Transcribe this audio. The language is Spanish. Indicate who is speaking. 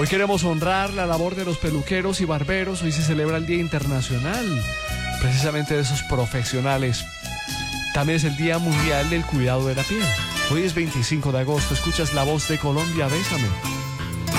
Speaker 1: Hoy queremos honrar la labor de los peluqueros y barberos. Hoy se celebra el Día Internacional precisamente de esos profesionales. También es el Día Mundial del Cuidado de la Piel. Hoy es 25 de agosto. Escuchas La Voz de Colombia, Bésame.